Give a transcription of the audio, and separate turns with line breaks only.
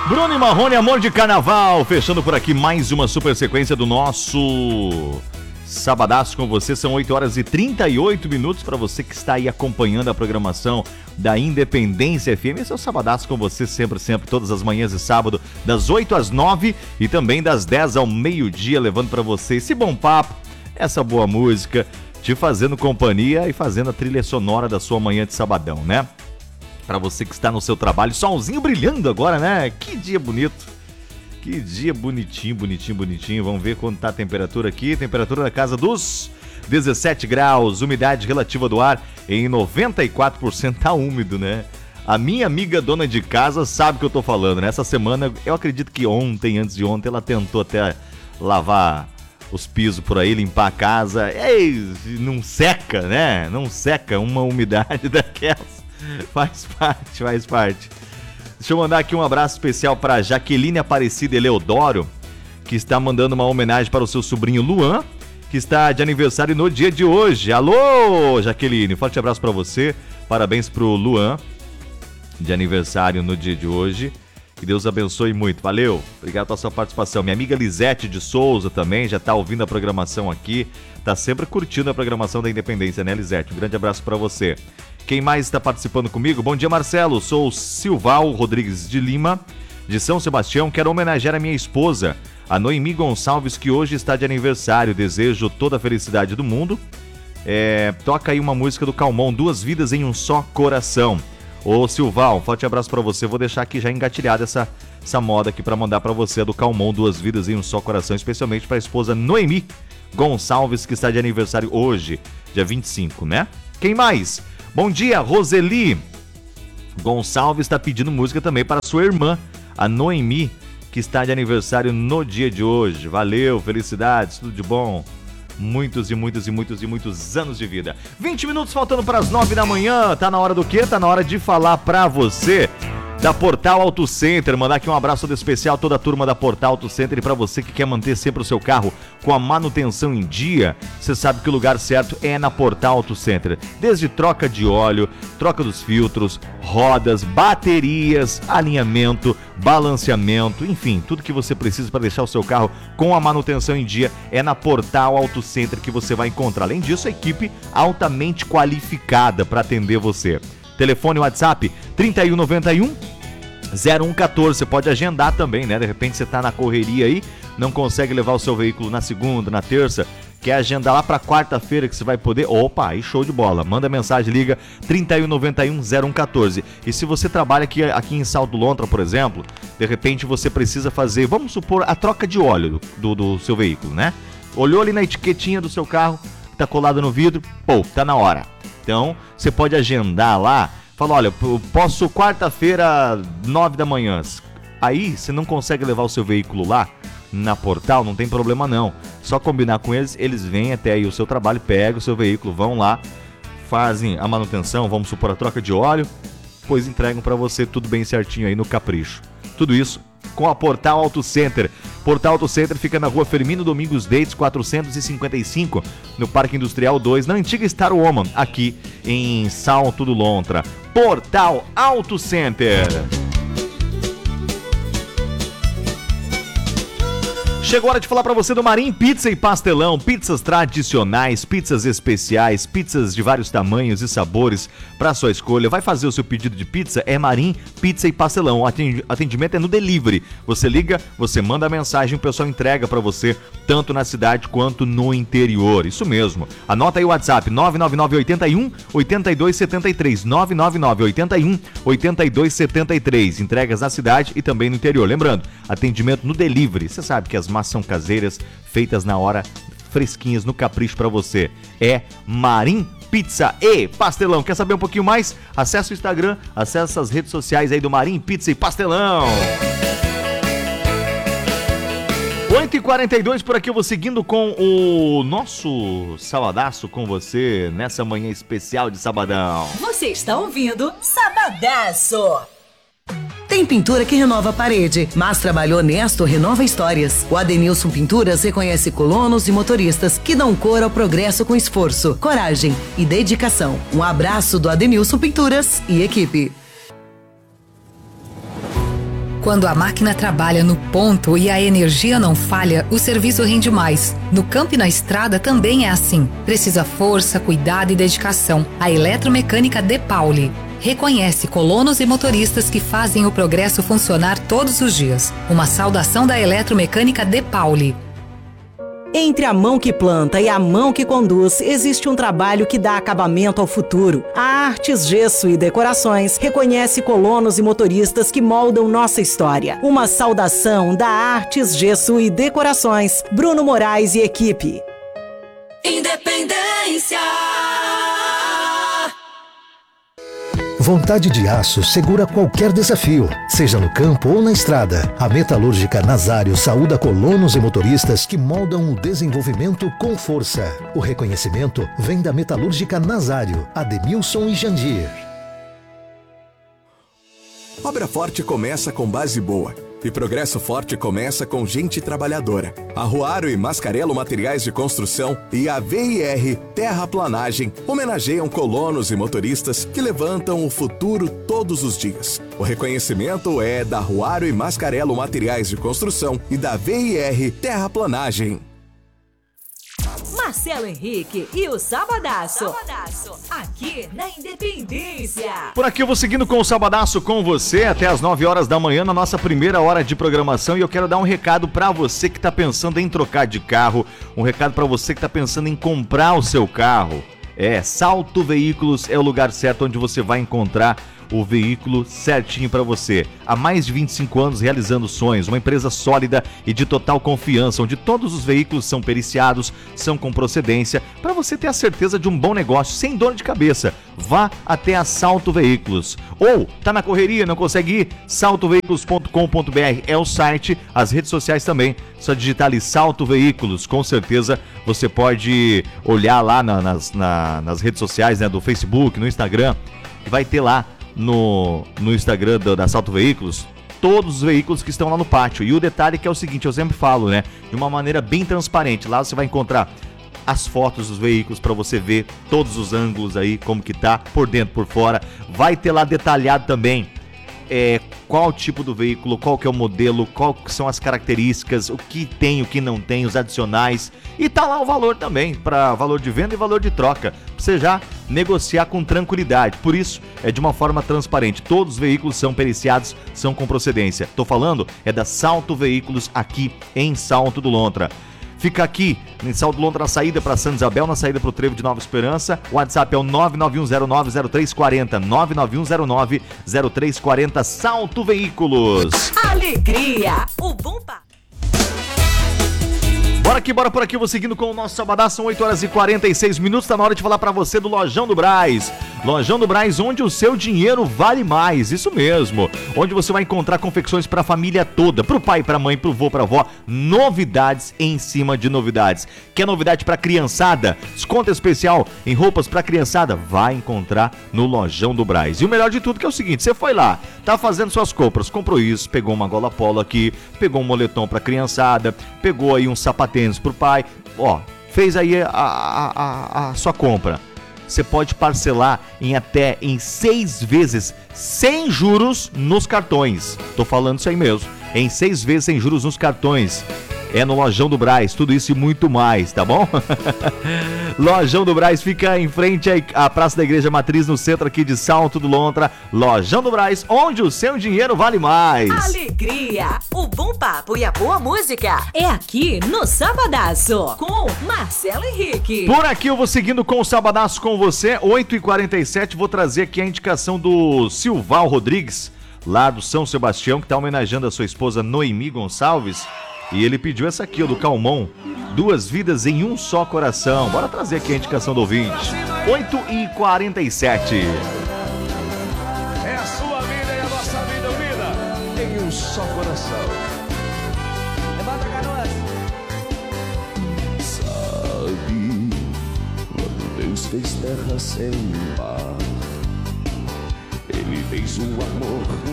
Bruno e Marrone, Amor de Carnaval, fechando por aqui mais uma super sequência do nosso Sabadaço com você. São 8 horas e 38 minutos para você que está aí acompanhando a programação da Independência FM. Esse é o Sabadaço com você sempre, todas as manhãs de sábado, das 8 às 9 e também das 10 ao meio-dia, levando para você esse bom papo, essa boa música, te fazendo companhia e fazendo a trilha sonora da sua manhã de sabadão, né? Para você que está no seu trabalho, solzinho brilhando agora, né? Que dia bonito. Que dia bonitinho. Vamos ver quanto tá a temperatura aqui. Temperatura na casa dos 17 graus. Umidade relativa do ar em 94%. Tá úmido, né? A minha amiga dona de casa sabe o que eu tô falando, né? Essa semana, eu acredito que antes de ontem, ela tentou até lavar os pisos por aí, limpar a casa. Não seca, né? Não seca uma umidade daquelas. Faz parte. Deixa eu mandar aqui um abraço especial para Jaqueline Aparecida Eleodoro, que está mandando uma homenagem para o seu sobrinho Luan, que está de aniversário no dia de hoje. Alô, Jaqueline, forte abraço para você. Parabéns pro Luan, de aniversário no dia de hoje. Que Deus abençoe muito. Valeu, obrigado pela sua participação. Minha amiga Lisete de Souza também já está ouvindo a programação aqui. Tá sempre curtindo a programação da Independência, né, Lisete? Um grande abraço para você. Quem mais está participando comigo? Bom dia, Marcelo. Sou o Silval Rodrigues de Lima, de São Sebastião. Quero homenagear a minha esposa, a Noemi Gonçalves, que hoje está de aniversário. Desejo toda a felicidade do mundo. Toca aí uma música do Calmon, Duas Vidas em um Só Coração. Ô, Silval, um forte abraço para você. Vou deixar aqui já engatilhada essa moda aqui para mandar para você, do Calmon, Duas Vidas em um Só Coração, especialmente para a esposa Noemi Gonçalves, que está de aniversário hoje, dia 25, né? Quem mais? Bom dia, Roseli Gonçalves está pedindo música também para sua irmã, a Noemi, que está de aniversário no dia de hoje. Valeu, felicidades, tudo de bom. Muitos anos de vida. 20 minutos faltando para as 9 da manhã. Tá na hora do quê? Tá na hora de falar para você da Portal Auto Center. Mandar aqui um abraço todo especial a toda a turma da Portal Auto Center. E para você que quer manter sempre o seu carro com a manutenção em dia, você sabe que o lugar certo é na Portal Auto Center. Desde troca de óleo, troca dos filtros, rodas, baterias, alinhamento, balanceamento, enfim, tudo que você precisa para deixar o seu carro com a manutenção em dia é na Portal Auto Center que você vai encontrar. Além disso, a equipe altamente qualificada para atender você. Telefone WhatsApp 3191 0114. Você pode agendar também, né? De repente você tá na correria aí, não consegue levar o seu veículo na segunda, na terça, quer agendar lá para quarta-feira que você vai poder. Opa, aí show de bola. Manda mensagem, liga 3191 0114. E se você trabalha aqui em Salto Lontra, por exemplo, de repente você precisa fazer, vamos supor, a troca de óleo do seu veículo, né? Olhou ali na etiquetinha do seu carro, tá colado no vidro, tá na hora. Então, você pode agendar lá, fala, olha, eu posso quarta-feira, 9 da manhã. Aí, você não consegue levar o seu veículo lá, na Portal, não tem problema não. Só combinar com eles, eles vêm até aí o seu trabalho, pegam o seu veículo, vão lá, fazem a manutenção, vamos supor a troca de óleo, depois entregam para você tudo bem certinho aí no capricho. Tudo isso com a Portal Auto Center. Portal Auto Center fica na rua Firmino Domingos Dates 455, no Parque Industrial 2, na antiga Star Woman, aqui em Salto do Lontra. Portal Auto Center. Chegou a hora de falar pra você do Marim Pizza e Pastelão. Pizzas tradicionais, pizzas especiais, pizzas de vários tamanhos e sabores pra sua escolha. Vai fazer o seu pedido de pizza? É Marim Pizza e Pastelão. O atendimento é no delivery. Você liga, você manda a mensagem, o pessoal entrega pra você, tanto na cidade quanto no interior. Isso mesmo. Anota aí o WhatsApp, 99981-8273. 99981-8273. Entregas na cidade e também no interior. Lembrando, atendimento no delivery. Você sabe que as massas são caseiras, feitas na hora, fresquinhas, no capricho pra você. É Marim Pizza e Pastelão. Quer saber um pouquinho mais? Acesse o Instagram, acesse as redes sociais aí do Marim Pizza e Pastelão. 8h42 por aqui, eu vou seguindo com o nosso Sabadaço com você nessa manhã especial de sabadão.
Você está ouvindo Sabadaço.
Tem pintura que renova a parede, mas trabalho honesto renova histórias. O Adenilson Pinturas reconhece colonos e motoristas que dão cor ao progresso com esforço, coragem e dedicação. Um abraço do Adenilson Pinturas e equipe.
Quando a máquina trabalha no ponto e a energia não falha, o serviço rende mais. No campo e na estrada também é assim. Precisa força, cuidado e dedicação. A Eletromecânica De Pauli reconhece colonos e motoristas que fazem o progresso funcionar todos os dias. Uma saudação da Eletromecânica De Pauli.
Entre a mão que planta e a mão que conduz, existe um trabalho que dá acabamento ao futuro. A Artes Gesso e Decorações reconhece colonos e motoristas que moldam nossa história. Uma saudação da Artes Gesso e Decorações. Bruno Moraes e equipe.
Independência.
Vontade de aço segura qualquer desafio, seja no campo ou na estrada. A Metalúrgica Nazário saúda colonos e motoristas que moldam o desenvolvimento com força. O reconhecimento vem da Metalúrgica Nazário, Ademilson e Jandir.
Obra forte começa com base boa. E progresso forte começa com gente trabalhadora. Arruaro e Mascarelo Materiais de Construção e a VIR Terraplanagem homenageiam colonos e motoristas que levantam o futuro todos os dias. O reconhecimento é da Arruaro e Mascarelo Materiais de Construção e da VIR Terraplanagem.
Marcelo Henrique e o Sabadaço. Aqui na Independência.
Por aqui eu vou seguindo com o Sabadaço com você até as 9 horas da manhã na nossa primeira hora de programação, e eu quero dar um recado pra você que tá pensando em trocar de carro, um recado pra você que tá pensando em comprar o seu carro. Salto Veículos é o lugar certo onde você vai encontrar o veículo certinho para você. Há mais de 25 anos realizando sonhos, uma empresa sólida e de total confiança, onde todos os veículos são periciados, são com procedência, para você ter a certeza de um bom negócio, sem dor de cabeça. Vá até a Salto Veículos. Ou, tá na correria, não consegue ir? saltoveículos.com.br é o site, as redes sociais também. Só digitar ali Salto Veículos, com certeza você pode olhar lá nas redes sociais, né, do Facebook, no Instagram, que vai ter lá no Instagram da Salto Veículos todos os veículos que estão lá no pátio. E o detalhe que é o seguinte, eu sempre falo, né, de uma maneira bem transparente. Lá você vai encontrar as fotos dos veículos para você ver todos os ângulos aí, como que tá, por dentro, por fora. Vai ter lá detalhado também qual tipo do veículo, qual que é o modelo, qual que são as características, o que tem, o que não tem, os adicionais. E tá lá o valor também, para valor de venda e valor de troca, pra você já negociar com tranquilidade. Por isso, é de uma forma transparente. Todos os veículos são periciados, são com procedência. Tô falando, é da Salto Veículos aqui em Salto do Lontra. Fica aqui em Salto do Lontra, na saída para Santa Isabel, na saída para o Trevo de Nova Esperança. O WhatsApp é o 991090340, 991090340, Salto Veículos.
Alegria, o bom papo.
Bora por aqui, eu vou seguindo com o nosso Sabadaço, são 8 horas e 46 minutos, tá na hora de falar pra você do Lojão do Brás. Lojão do Brás, onde o seu dinheiro vale mais, isso mesmo. Onde você vai encontrar confecções pra família toda, pro pai, pra mãe, pro vô, pra avó, novidades em cima de novidades. Quer novidade pra criançada? Desconto especial em roupas pra criançada? Vai encontrar no Lojão do Brás. E o melhor de tudo que é o seguinte, você foi lá, tá fazendo suas compras, comprou isso, pegou uma gola polo aqui, pegou um moletom pra criançada, pegou aí um sapatênis pro pai, fez aí a sua compra. Você pode parcelar em 6 vezes sem juros nos cartões. Tô falando isso aí mesmo. Em 6 vezes sem juros nos cartões. É no Lojão do Brás, tudo isso e muito mais, tá bom? Lojão do Brás fica em frente à Praça da Igreja Matriz, no centro aqui de Salto do Lontra. Lojão do Brás, onde o seu dinheiro vale mais.
Alegria, o bom papo e a boa música é aqui no Sabadaço, com Marcelo Henrique.
Por aqui eu vou seguindo com o Sabadaço com você, 8h47, vou trazer aqui a indicação do Silval Rodrigues, lá do São Sebastião, que tá homenageando a sua esposa Noemi Gonçalves. E ele pediu essa aqui, do Calmon, 2 vidas em um só coração. Bora trazer aqui a indicação do ouvinte. 8h47.
É a sua vida e a nossa vida em um só coração. Levanta a canoa.
Sabe, quando Deus fez terra sem mar, Ele fez o amor